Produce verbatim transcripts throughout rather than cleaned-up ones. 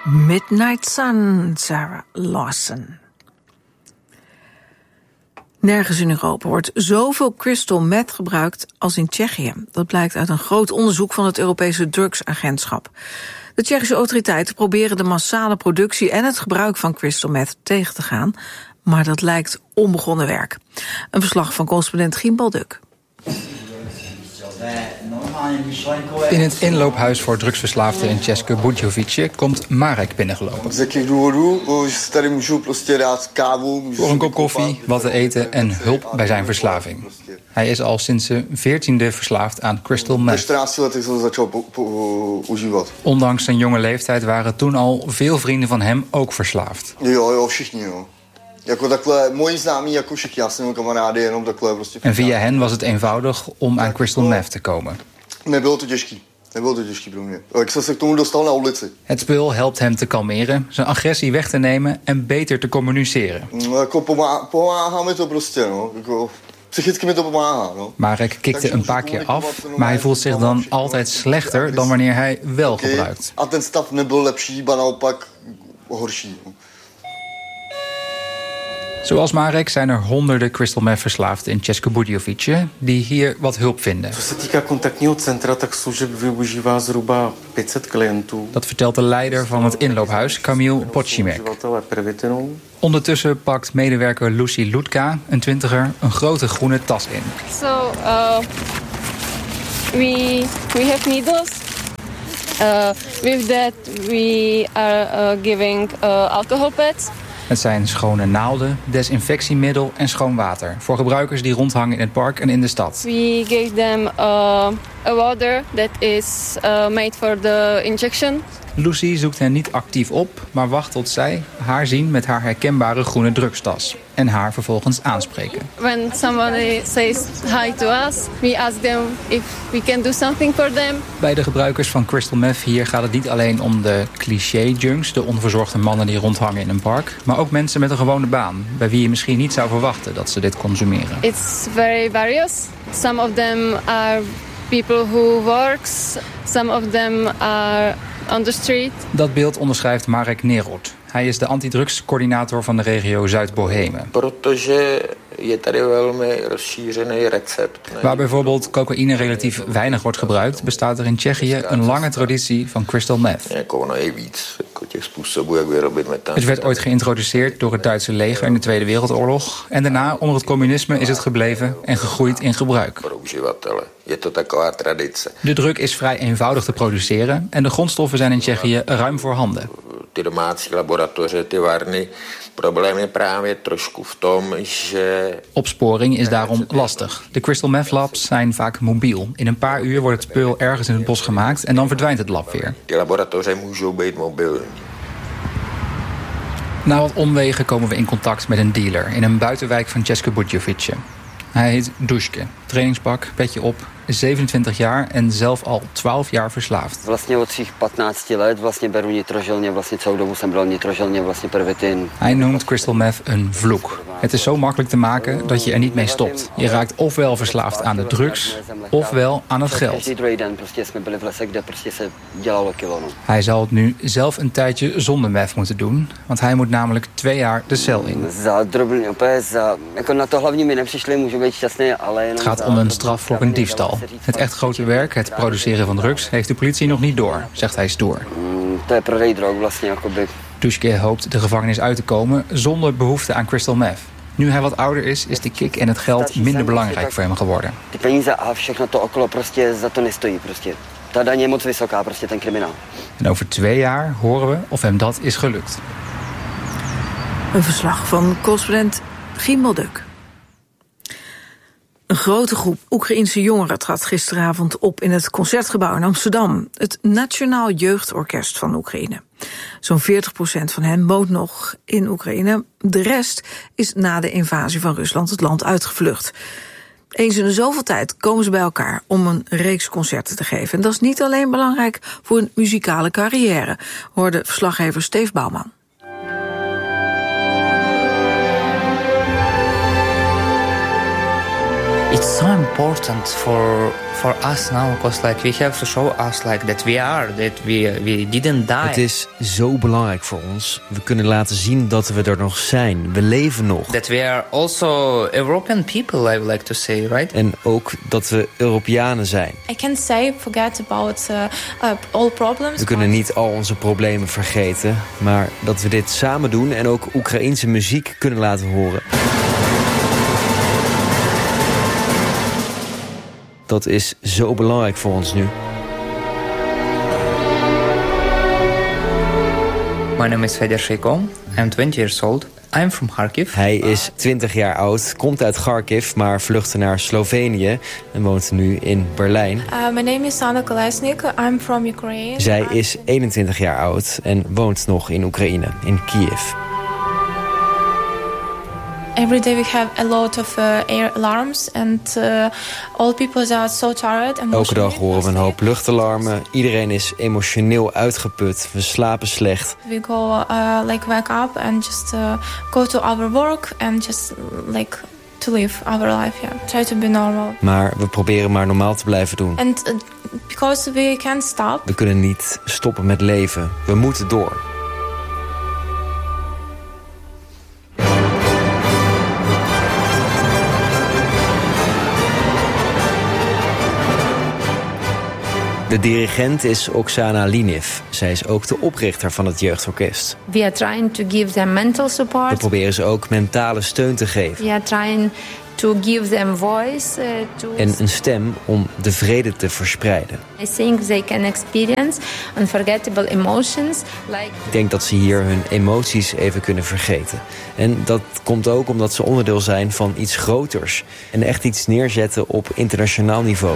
Midnight Sun, Sarah Lawson. Nergens in Europa wordt zoveel crystal meth gebruikt als in Tsjechië. Dat blijkt uit een groot onderzoek van het Europese drugsagentschap. De Tsjechische autoriteiten proberen de massale productie en het gebruik van crystal meth tegen te gaan, maar dat lijkt onbegonnen werk. Een verslag van correspondent Gien Balduk. In het inloophuis voor drugsverslaafden in České Budějovice komt Marek binnengelopen. Voor een kop koffie, wat te eten en hulp bij zijn verslaving. Hij is al sinds zijn veertiende verslaafd aan crystal meth. Ondanks zijn jonge leeftijd waren toen al veel vrienden van hem ook verslaafd. En via hen was het eenvoudig om aan crystal meth te komen. Het spul helpt hem te kalmeren, zijn agressie weg te nemen en beter te communiceren. Marek kikte een paar keer af, maar hij voelt zich dan altijd slechter dan wanneer hij wel gebruikt. Zoals Marek zijn er honderden crystal meth verslaafden in České Budějovice die hier wat hulp vinden. Dat vertelt de leider van het inloophuis, Kamil Pocimek. Ondertussen pakt medewerker Lucy Lutka, een twintiger, een grote groene tas in. So, uh, we we have needles. Uh, with that we are uh, giving uh, alcohol pads. Het zijn schone naalden, desinfectiemiddel en schoon water voor gebruikers die rondhangen in het park en in de stad. We gave them uh, a water that is uh, made for the injection. Lucy zoekt hen niet actief op, maar wacht tot zij haar zien met haar herkenbare groene drugstas en haar vervolgens aanspreken. When somebody says hi to us, we ask them if we can do something for them. Bij de gebruikers van crystal meth hier gaat het niet alleen om de cliché-junks, de onverzorgde mannen die rondhangen in een park, maar ook mensen met een gewone baan, bij wie je misschien niet zou verwachten dat ze dit consumeren. It's very various. Some of them are people who works, some of them are on the street. Dat beeld onderschrijft Marek Nerod. Hij is de antidrugscoördinator van de regio Zuid-Bohemen. Waar bijvoorbeeld cocaïne relatief weinig wordt gebruikt, bestaat er in Tsjechië een lange traditie van crystal meth. Het werd ooit geïntroduceerd door het Duitse leger in de Tweede Wereldoorlog en daarna onder het communisme is het gebleven en gegroeid in gebruik. De drug is vrij eenvoudig te produceren en de grondstoffen zijn in Tsjechië ruim voorhanden. Ty domácí laboratoře, ty varny. Probleem je právě trošku v tom, že... Opsporing is daarom lastig. De crystal meth labs zijn vaak mobiel. In een paar uur wordt het spul ergens in het bos gemaakt en dan verdwijnt het lab weer. Die laboratoře můžou být mobilní. Na wat omwegen komen we in contact met een dealer in een buitenwijk van České Budějovice. Hij heet Duške. Trainingspak, petje op, zevenentwintig jaar en zelf al twaalf jaar verslaafd. Hij noemt crystal meth een vloek. Het is zo makkelijk te maken dat je er niet mee stopt. Je raakt ofwel verslaafd aan de drugs, ofwel aan het geld. Hij zal het nu zelf een tijdje zonder meth moeten doen, want hij moet namelijk twee jaar de cel in. Het gaat om een straf voor een diefstal. Het echt grote werk, het produceren van drugs, heeft de politie nog niet door, zegt hij stoer. Duške hoopt de gevangenis uit te komen zonder behoefte aan crystal meth. Nu hij wat ouder is, is de kick en het geld minder belangrijk voor hem geworden. En over twee jaar horen we of hem dat is gelukt. Een verslag van correspondent Gien Balduk. Een grote groep Oekraïense jongeren trad gisteravond op in het Concertgebouw in Amsterdam. Het Nationaal Jeugdorkest van Oekraïne. Zo'n veertig procent van hen woont nog in Oekraïne. De rest is na de invasie van Rusland het land uitgevlucht. Eens in de zoveel tijd komen ze bij elkaar om een reeks concerten te geven. En dat is niet alleen belangrijk voor een muzikale carrière, hoorde verslaggever Steve Bouwman. It's so important for for us now, because like we have to show us like that we are, that we we didn't die. Het is zo belangrijk voor ons. We kunnen laten zien dat we er nog zijn. We leven nog. That we are also European people, I would like to say, right? En ook dat we Europeanen zijn. I can say forget about uh, uh, all problems. We kunnen niet al onze problemen vergeten, maar dat we dit samen doen en ook Oekraïense muziek kunnen laten horen. Dat is zo belangrijk voor ons nu. My name is Fedor Sheiko. I'm twenty years old. I'm from Kharkiv. Hij is twintig jaar oud, komt uit Kharkiv, maar vluchtte naar Slovenië en woont nu in Berlijn. Uh, my name is Anna Kolesnik. I'm from Ukraine. Zij is eenentwintig jaar oud en woont nog in Oekraïne, in Kiev. Every day we have a lot of uh, air alarms and uh, all people are so tired. Elke dag horen we een hoop luchtalarmen. Iedereen is emotioneel uitgeput. We slapen slecht. We go uh, like wake up and just uh, go to our work and just like to live our life. Yeah, try to be normal. Maar we proberen maar normaal te blijven doen. And uh, because we can't stop. We kunnen niet stoppen met leven. We moeten door. De dirigent is Oksana Liniv. Zij is ook de oprichter van het jeugdorkest. We are trying to give them mental support. We proberen ze ook mentale steun te geven. We are trying to give them voice. Uh, to... En een stem om de vrede te verspreiden. I think they can experience unforgettable emotions. Like... Ik denk dat ze hier hun emoties even kunnen vergeten. En dat komt ook omdat ze onderdeel zijn van iets groters. En echt iets neerzetten op internationaal niveau.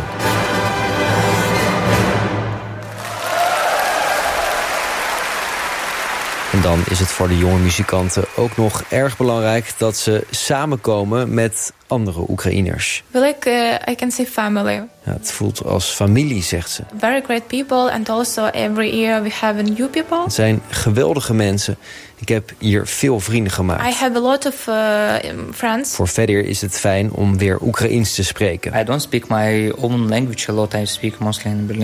En dan is het voor de jonge muzikanten ook nog erg belangrijk dat ze samenkomen met andere Oekraïners. We like, uh, I can say family. Ja, het voelt als familie, zegt ze. Very great people and also every year we have new people. Het zijn geweldige mensen. Ik heb hier veel vrienden gemaakt. I have a lot of uh, friends. Voor Fedor is het fijn om weer Oekraïens te spreken. I don't speak my own language a lot. I speak mostly in Berlin.